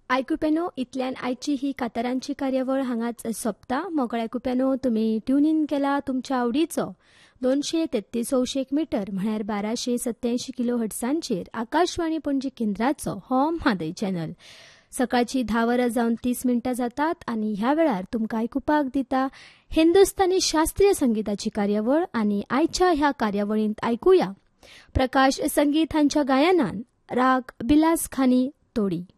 आयकुप्यानो इतल्यान आयची ही कांतारांची कार्यावळ हांगाच सोंपता. मोकळ्या आयकुप्यानो तुमी ट्यून इन केला तुमच्या आवडीचो 233 मीटर म्हळ्यार 1287 किलो हर्ट्झांचेर आकाशवाणी पणजी केंद्राचो हो म्हादय चॅनल. सकाळची 10:30 जातात आनी ह्या वेळार तुमकां आयकुपाक दिता हिंदुस्थानी शास्त्रीय संगीताची कार्यावळ. आनी आयच्या ह्या कार्यावळींत आयकुया प्रकाश संगीत हांच्या गायनान राग बिलास खानी तोडी.